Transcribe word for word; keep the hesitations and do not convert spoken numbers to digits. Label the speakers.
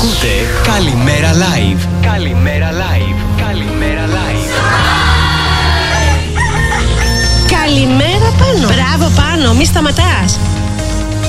Speaker 1: Ακούτε Καλημέρα Live. Καλημέρα Live. Καλημέρα Live.
Speaker 2: Καλημέρα Πάνο. Μπράβο Πάνο, μη σταματάς.